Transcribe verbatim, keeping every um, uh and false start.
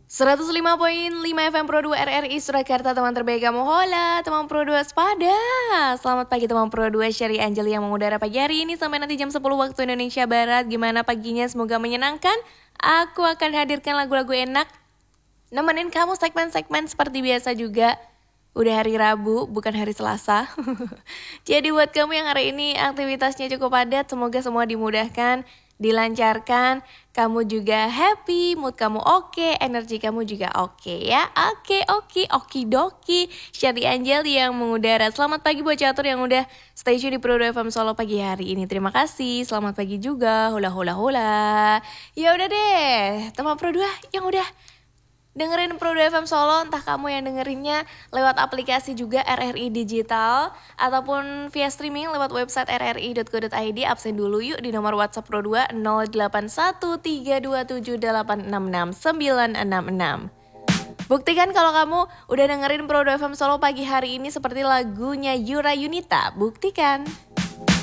seratus lima koma lima F M Pro dua R R I Surakarta, teman terbaik kamu. Hola teman Pro dua Sepada. Selamat pagi teman Pro dua, Sherry Anjali yang mengudara pagi hari ini sampai nanti jam sepuluh waktu Indonesia Barat. Gimana paginya? Semoga menyenangkan. Aku akan hadirkan lagu-lagu enak, nemenin kamu segmen-segmen seperti biasa juga. Udah hari Rabu, bukan hari Selasa. Jadi buat kamu yang hari ini aktivitasnya cukup padat, semoga semua dimudahkan, dilancarkan, kamu juga happy, mood kamu oke, energi kamu juga oke ya. Oke, oke, okidoki. Sherry Anjali yang mengudara. Selamat pagi buat catur yang udah stay tune di Pro dua F M Solo pagi hari ini. Terima kasih. Selamat pagi juga. Hula hula hula. Ya udah deh, teman Pro dua yang udah dengerin Pro dua F M Solo, entah kamu yang dengerinnya lewat aplikasi juga R R I Digital ataupun via streaming lewat website r r i dot co dot i d, absen dulu yuk di nomor WhatsApp Pro dua nol delapan satu tiga dua tujuh delapan enam enam sembilan enam enam. Buktikan kalau kamu udah dengerin Pro dua F M Solo pagi hari ini seperti lagunya Yura Yunita. Buktikan.